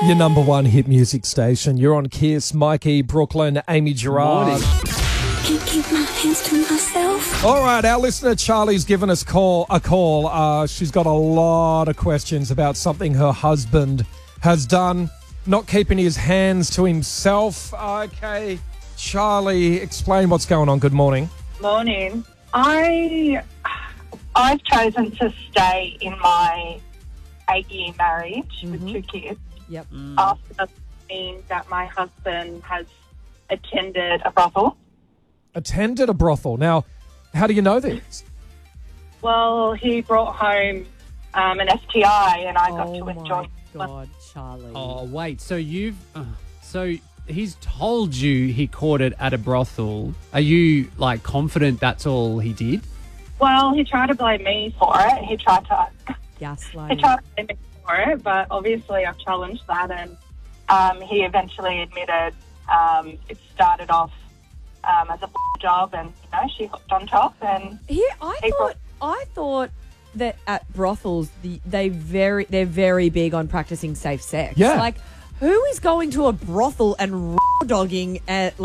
Your number one hit music station. You're on Kiss, Mikey, Brooklyn, Amy Gerard. Can't keep my hands to myself. All right, our listener Charlie's given us a call. She's got a lot of questions about something her husband has done, not keeping his hands to himself. Okay, Charlie, explain what's going on. Good morning. Morning. I've chosen to stay in my 8-year marriage with 2 kids. Yep. After seeing that my husband has attended a brothel. Attended a brothel. Now, how do you know this? Well, he brought home an STI and I got to enjoy Oh, my God, Charlie. Oh, wait. So so he's told you he caught it at a brothel. Are you, confident that's all he did? Well, he tried to blame me for it. He tried to Gaslighting. blame me for it, but obviously I've challenged that and he eventually admitted it started off as a job and, she hooked on top and... I thought that at brothels, they're very big on practicing safe sex. Yeah. Who is going to a brothel and dogging a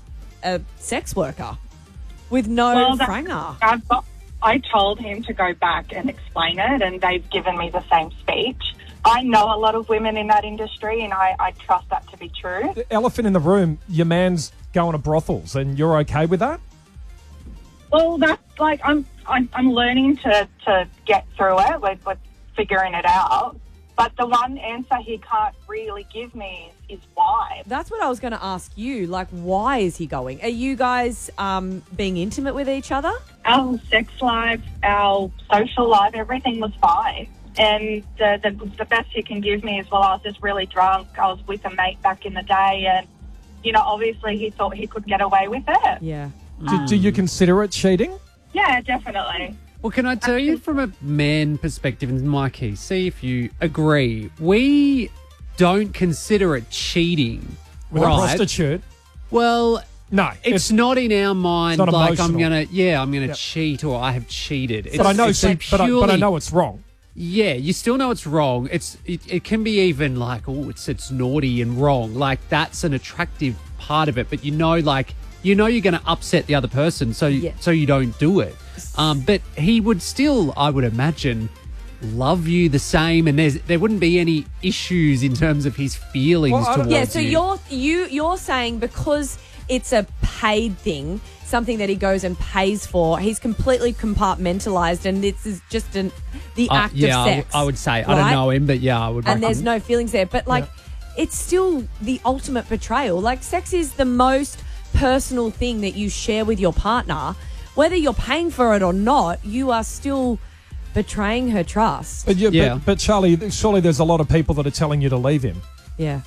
sex worker with no franger? I told him to go back and explain it, and they've given me the same speech. I know a lot of women in that industry, and I trust that to be true. The elephant in the room, your man's going to brothels, and you're okay with that? Well, that's I'm learning to get through it. We're figuring it out. But the one answer he can't really give me is why. That's what I was going to ask you. Why is he going? Are you guys being intimate with each other? Our sex life, our social life, everything was fine. And the best he can give me is, I was just really drunk. I was with a mate back in the day. And, obviously he thought he could get away with it. Yeah. Do you consider it cheating? Yeah, definitely. Well, can I tell you from a man perspective, and Mikey, see if you agree, we don't consider it cheating, With a prostitute? Well, No. it's not in our mind not like emotional. I'm gonna cheat or I have cheated. But I know, purely, but I know it's wrong. Yeah, you still know it's wrong. It can be even it's naughty and wrong. That's an attractive part of it, but you're going to upset the other person, so you don't do it. But he would still, I would imagine, love you the same, and there wouldn't be any issues in terms of his feelings towards you. Yeah, so you're saying because it's a paid thing, something that he goes and pays for, he's completely compartmentalized, and this is just the act of sex. I would say. Right? I don't know him, but yeah, I would. And there's no feelings there, but it's still the ultimate betrayal. Sex is the most personal thing that you share with your partner. Whether you're paying for it or not, you are still betraying her trust. But Charlie, surely there's a lot of people that are telling you to leave him. Yeah.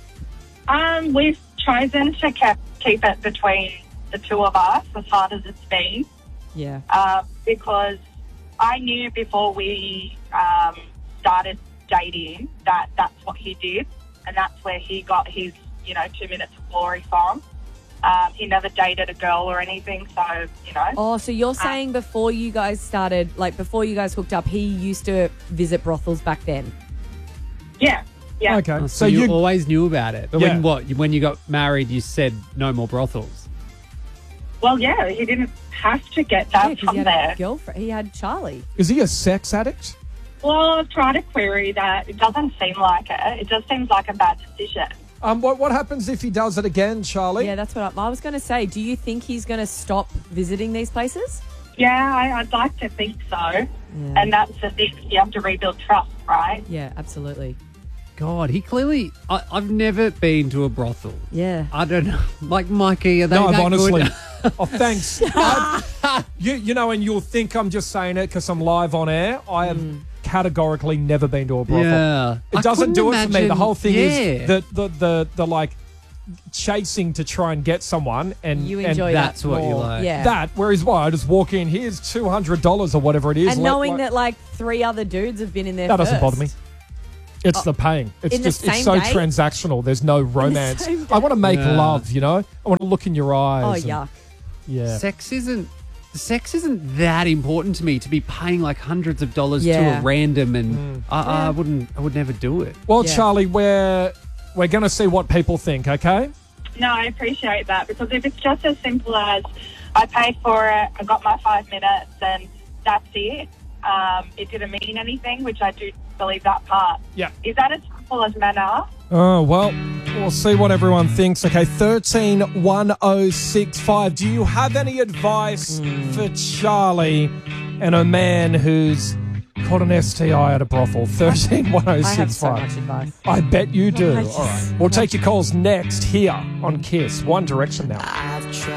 We've chosen to keep it between the two of us, as hard as it's been. Yeah. Because I knew before we started dating that that's what he did, and that's where he got his, 2 minutes of glory from. He never dated a girl or anything, so, Oh, so you're saying before you guys started, before you guys hooked up, he used to visit brothels back then? Yeah. Yeah. Okay. Oh, so you always knew about it. But Yeah. when you got married, you said no more brothels. Well, yeah, he didn't have to get that Because from he had there. a girlfriend. He had Charlie. Is he a sex addict? Well, I've tried to query that. It doesn't seem like it. It just seems like a bad decision. What happens if he does it again, Charlie? Yeah, that's what I was going to say. Do you think he's going to stop visiting these places? Yeah, I'd like to think so. Yeah. And that's the thing. You have to rebuild trust, right? Yeah, absolutely. God, he clearly... I've never been to a brothel. Yeah. I don't know. Mikey, are they No, that honestly. good? Oh, thanks. And you'll think I'm just saying it because I'm live on air. I have categorically never been to a brothel. Yeah. It doesn't do it for me. The whole thing is Yeah. the chasing to try and get someone, and You enjoy that That's what you more. like. Yeah. that. Whereas I just walk in, here's $200 or whatever it is, And knowing that 3 other dudes have been in there that doesn't first. bother me. It's the paying. It's In the just it's same so day? transactional. There's no romance. same I want to make Yeah. love. I want to look in your eyes. Oh, and- yuck. Yeah. Sex isn't that important to me to be paying hundreds of dollars to Yeah. a random, and I would never do it. Well, Yeah. Charlie, we're We're going to see what people think, okay? No, I appreciate that, because if it's just as simple as I paid for it, I got my 5 minutes, and that's it, it didn't mean anything, which I do believe that part. Yeah. Is that as simple as manner? Oh, well, we'll see what everyone thinks. Okay, 131065. Do you have any advice for Charlie and a man who's caught an STI at a brothel? 131065. I have so much advice. I bet you do. I just- All right. We'll take your calls next here on KISS. One Direction now.